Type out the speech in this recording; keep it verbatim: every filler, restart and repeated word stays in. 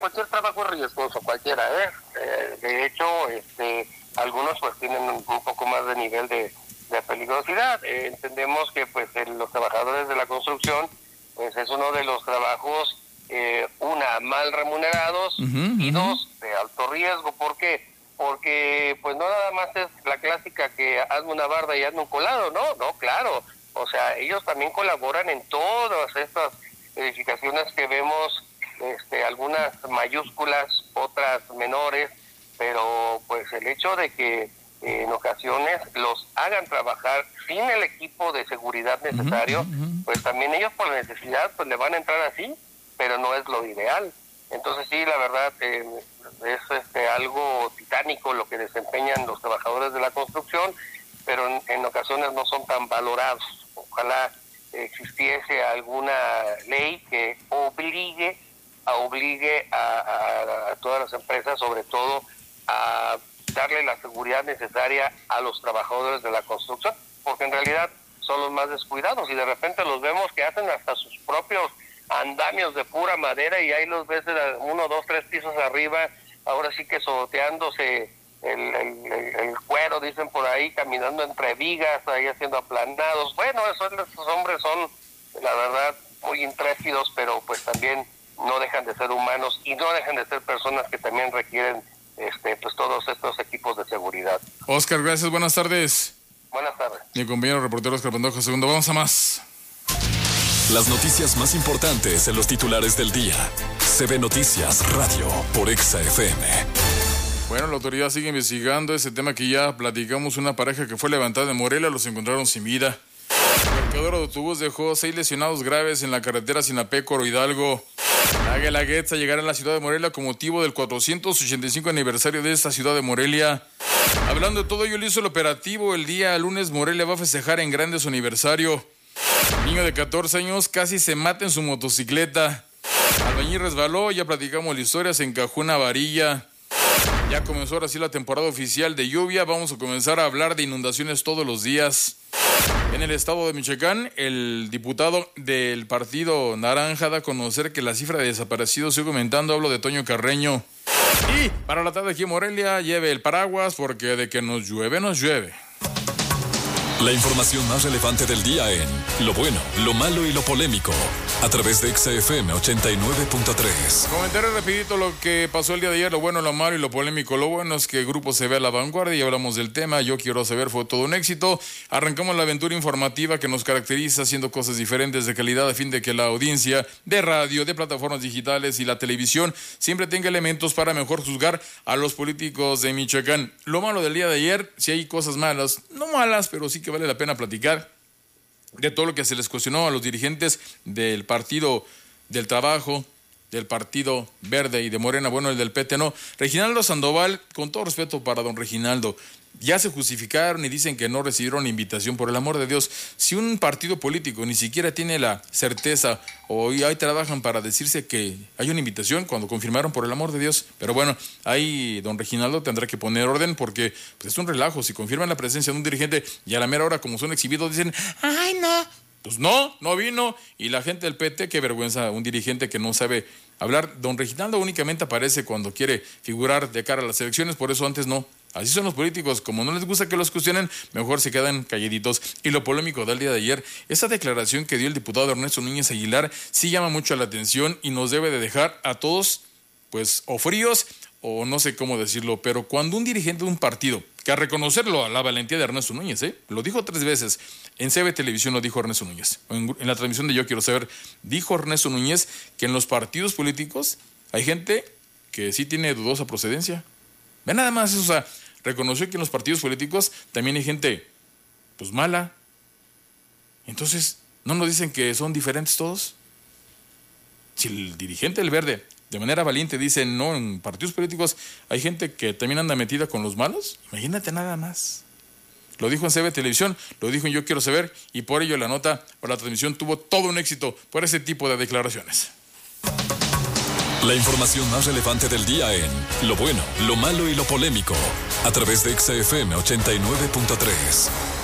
cualquier trabajo es riesgoso, cualquiera, ¿eh? eh de hecho, este, algunos pues tienen un, un poco más de nivel de, de peligrosidad. Eh, entendemos que pues el, los trabajadores de la construcción, pues es uno de los trabajos, eh, una, mal remunerados, uh-huh, y uh-huh. dos, de alto riesgo. ¿Por qué? Porque pues no nada más es la clásica que hazme una barda y hazme un colado, no, no, claro. O sea, ellos también colaboran en todas estas edificaciones que vemos, este, algunas mayúsculas, otras menores, pero pues el hecho de que eh, en ocasiones los hagan trabajar sin el equipo de seguridad necesario, uh-huh, uh-huh. pues también ellos por necesidad pues le van a entrar así, pero no es lo ideal. Entonces sí, la verdad eh, es este algo titánico lo que desempeñan los trabajadores de la construcción, pero en, en ocasiones no son tan valorados. Ojalá existiese alguna ley que obligue a obligue a, a, a todas las empresas, sobre todo a darle la seguridad necesaria a los trabajadores de la construcción, porque en realidad son los más descuidados y de repente los vemos que hacen hasta sus propios andamios de pura madera y ahí los ves uno, dos, tres pisos arriba, ahora sí que soteándose el, el, el cuero, dicen por ahí, caminando entre vigas, ahí haciendo aplanados. Bueno, esos, esos hombres son, la verdad, muy intrépidos, pero pues también no dejan de ser humanos y no dejan de ser personas que también requieren este pues todos estos equipos de seguridad. Oscar, gracias, buenas tardes. Buenas tardes. Mi compañero reportero Oscar Pantoja segundo, vamos a más. Las noticias más importantes en los titulares del día. C B Noticias Radio por Exa F M. Bueno, la autoridad sigue investigando ese tema que ya platicamos. Una pareja que fue levantada en Morelia, los encontraron sin vida. El cargador de autobús dejó seis lesionados graves en la carretera Sinapécoro-Hidalgo. La Guelaguetza llegará a la ciudad de Morelia con motivo del cuatrocientos ochenta y cinco aniversario de esta ciudad de Morelia. Hablando de todo ello, le hizo el operativo el día lunes. Morelia va a festejar en grande su aniversario. Niño de catorce años casi se mata en su motocicleta. Albañil resbaló, ya platicamos la historia, se encajó una varilla. Ya comenzó ahora sí la temporada oficial de lluvia. Vamos a comenzar a hablar de inundaciones todos los días. En el estado de Michoacán, el diputado del Partido Naranja da a conocer que la cifra de desaparecidos sigue aumentando. Hablo de Toño Carreño. Y para la tarde aquí en Morelia, lleve el paraguas porque de que nos llueve, nos llueve. La información más relevante del día en Lo Bueno, Lo Malo y Lo Polémico, a través de Exa F M ochenta y nueve punto tres. Comentaré rapidito lo que pasó el día de ayer, lo bueno, lo malo y lo polémico. Lo bueno es que el grupo se ve a la vanguardia y hablamos del tema. Yo quiero saber, fue todo un éxito. Arrancamos la aventura informativa que nos caracteriza haciendo cosas diferentes de calidad a fin de que la audiencia de radio, de plataformas digitales y la televisión siempre tenga elementos para mejor juzgar a los políticos de Michoacán. Lo malo del día de ayer, si hay cosas malas, no malas, pero sí que vale la pena platicar de todo lo que se les cuestionó a los dirigentes del Partido del Trabajo, del Partido Verde y de Morena, bueno, el del P T no. Reginaldo Sandoval, con todo respeto para don Reginaldo, ya se justificaron y dicen que no recibieron invitación. Por el amor de Dios, si un partido político ni siquiera tiene la certeza o ahí trabajan para decirse que hay una invitación cuando confirmaron, por el amor de Dios. Pero bueno, ahí don Reginaldo tendrá que poner orden porque pues, es un relajo. Si confirman la presencia de un dirigente y a la mera hora, como son exhibidos, dicen, ¡ay, no! Pues no, no vino. Y la gente del P T, qué vergüenza, un dirigente que no sabe hablar. Don Reginaldo únicamente aparece cuando quiere figurar de cara a las elecciones, por eso antes no. Así son los políticos, como no les gusta que los cuestionen, mejor se quedan calladitos. Y lo polémico del día de ayer, esa declaración que dio el diputado Ernesto Núñez Aguilar sí llama mucho la atención y nos debe de dejar a todos, pues, o fríos, o no sé cómo decirlo, pero cuando un dirigente de un partido, que a reconocerlo a la valentía de Ernesto Núñez, ¿eh? Lo dijo tres veces, en C B Televisión lo dijo Ernesto Núñez, en, en la transmisión de Yo Quiero Saber, dijo Ernesto Núñez que en los partidos políticos hay gente que sí tiene dudosa procedencia. Ve nada más eso, o sea, reconoció que en los partidos políticos también hay gente, pues, mala. Entonces, ¿no nos dicen que son diferentes todos? Si el dirigente del Verde, de manera valiente, dice no, en partidos políticos hay gente que también anda metida con los malos, imagínate nada más. Lo dijo en C B Televisión, lo dijo en Yo Quiero Saber, y por ello la nota o la transmisión tuvo todo un éxito por ese tipo de declaraciones. La información más relevante del día en Lo Bueno, Lo Malo y Lo Polémico, a través de Exa F M ochenta y nueve punto tres.